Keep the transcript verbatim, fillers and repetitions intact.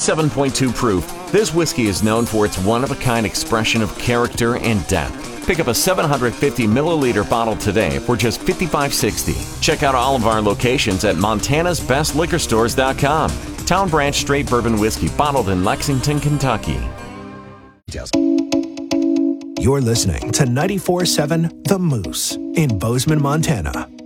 ninety-seven point two proof, this whiskey is known for its one-of-a-kind expression of character and depth. Pick up a seven hundred fifty milliliter bottle today for just fifty-five dollars and sixty cents. Check out all of our locations at montanas best liquor stores dot com. Town Branch Straight Bourbon Whiskey, bottled in Lexington, Kentucky. You're listening to ninety-four point seven The Moose in Bozeman, Montana.